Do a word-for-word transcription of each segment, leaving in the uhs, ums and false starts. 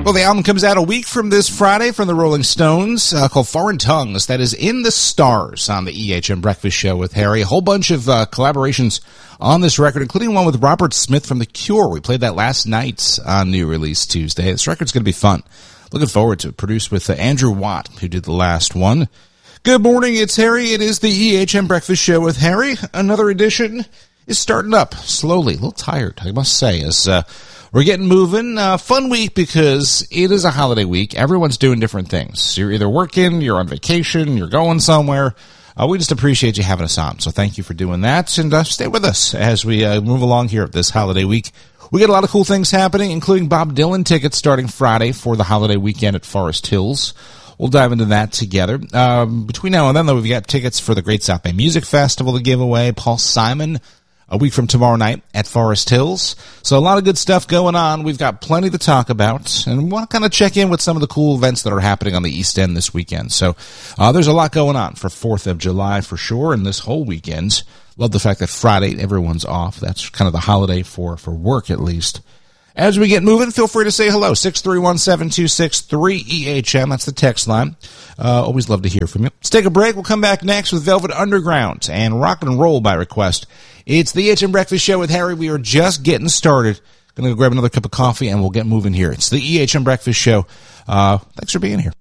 Well, the album comes out a week from this Friday from the Rolling Stones, uh, called Foreign Tongues. That is in the stars on the E H M Breakfast Show with Harry. A whole bunch of uh, collaborations on this record, including one with Robert Smith from The Cure. We played that last night on New Release Tuesday. This record's going to be fun. Looking forward to it. Produced with uh, Andrew Watt, who did the last one. Good morning, it's Harry. It is the E H M Breakfast Show with Harry. Another edition is starting up slowly. A little tired, I must say, as uh, we're getting moving. Uh, fun week because it is a holiday week. Everyone's doing different things. You're either working, you're on vacation, you're going somewhere. Uh, we just appreciate you having us on. So thank you for doing that. And uh, stay with us as we uh, move along here this holiday week. We got a lot of cool things happening, including Bob Dylan tickets starting Friday for the holiday weekend at Forest Hills. We'll dive into that together. Um, between now and then, though, we've got tickets for the Great South Bay Music Festival to give away. Paul Simon a week from tomorrow night at Forest Hills. So a lot of good stuff going on. We've got plenty to talk about, and we want to kind of check in with some of the cool events that are happening on the East End this weekend. So uh, there's a lot going on for fourth of July for sure, and this whole weekend. Love the fact that Friday everyone's off. That's kind of the holiday for, for work, at least. As we get moving, feel free to say hello. six three one, seven two six, three E H M. That's the text line. Uh, always love to hear from you. Let's take a break. We'll come back next with Velvet Underground and Rock and Roll by request. It's the E H M Breakfast Show with Harry. We are just getting started. Going to go grab another cup of coffee and we'll get moving here. It's the E H M Breakfast Show. Uh, thanks for being here.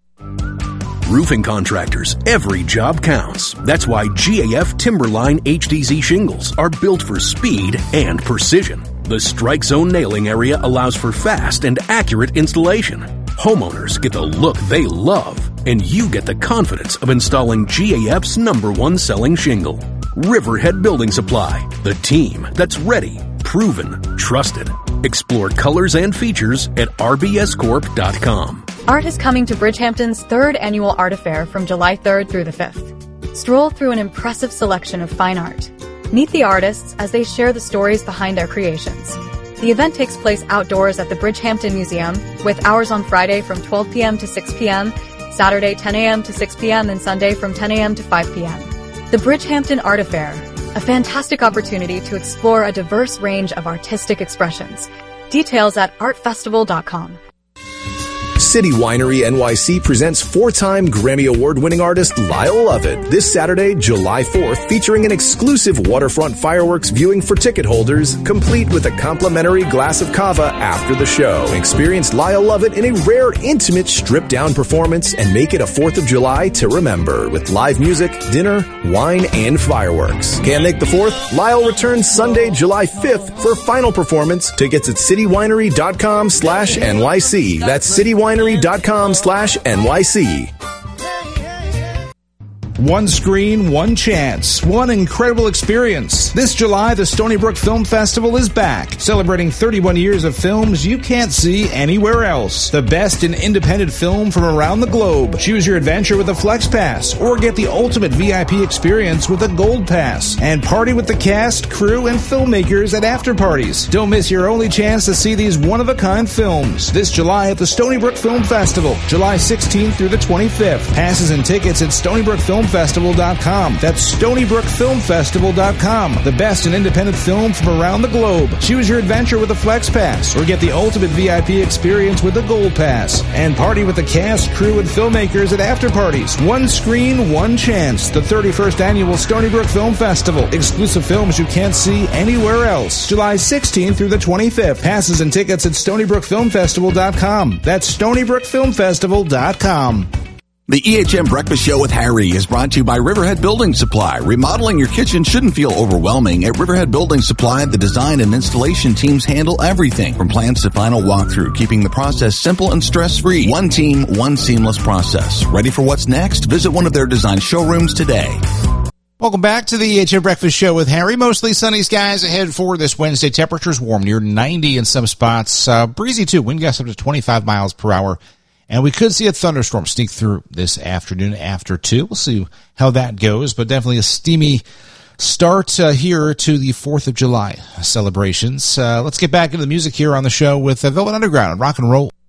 Roofing contractors, every job counts. That's why G A F Timberline H D Z shingles are built for speed and precision. The Strike Zone nailing area allows for fast and accurate installation. Homeowners get the look they love, and you get the confidence of installing G A F's number one selling shingle. Riverhead Building Supply, the team that's ready, proven, trusted. Explore colors and features at r b s corp dot com. Art is coming to Bridgehampton's third annual art affair from July third through the fifth. Stroll through an impressive selection of fine art. Meet the artists as they share the stories behind their creations. The event takes place outdoors at the Bridgehampton Museum, with hours on Friday from twelve p.m. to six p.m., Saturday ten a.m. to six p.m., and Sunday from ten a.m. to five p.m. The Bridgehampton Art Affair, a fantastic opportunity to explore a diverse range of artistic expressions. Details at art festival dot com. City Winery N Y C presents four-time Grammy Award-winning artist Lyle Lovett this Saturday, July fourth, featuring an exclusive waterfront fireworks viewing for ticket holders, complete with a complimentary glass of cava after the show. Experience Lyle Lovett in a rare, intimate, stripped-down performance and make it a fourth of July to remember with live music, dinner, wine, and fireworks. Can't make the fourth? Lyle returns Sunday, July fifth for final performance. Tickets at citywinery dot com slash N Y C. That's citywinery dot com slash N Y C. One screen, one chance, one incredible experience. This July, the Stony Brook Film Festival is back, celebrating thirty-one years of films you can't see anywhere else. The best in independent film from around the globe. Choose your adventure with a Flex Pass, or get the ultimate V I P experience with a Gold Pass. And party with the cast, crew, and filmmakers at after parties. Don't miss your only chance to see these one-of-a-kind films. This July at the Stony Brook Film Festival, July sixteenth through the twenty-fifth. Passes and tickets at stony brook film festival dot com. That's stony brook film festival dot com. The best in independent film from around the globe. Choose your adventure with a Flex Pass, or get the ultimate V I P experience with a Gold Pass. And party with the cast, crew, and filmmakers at after parties. One screen, one chance. The thirty-first annual Stony Brook Film Festival. Exclusive films you can't see anywhere else. July sixteenth through the twenty-fifth. Passes and tickets at stony brook film festival dot com. That's stony brook film festival dot com. The E H M Breakfast Show with Harry is brought to you by Riverhead Building Supply. Remodeling your kitchen shouldn't feel overwhelming. At Riverhead Building Supply, the design and installation teams handle everything from plans to final walkthrough, keeping the process simple and stress-free. One team, one seamless process. Ready for what's next? Visit one of their design showrooms today. Welcome back to the E H M Breakfast Show with Harry. Mostly sunny skies ahead for this Wednesday. Temperatures warm, near ninety in some spots. Uh, breezy, too. Wind gusts up to twenty-five miles per hour. And we could see a thunderstorm sneak through this afternoon after two. We'll see how that goes, but definitely a steamy start uh, here to the fourth of July celebrations. Uh, let's get back into the music here on the show with uh, Velvet Underground and Rock and Roll.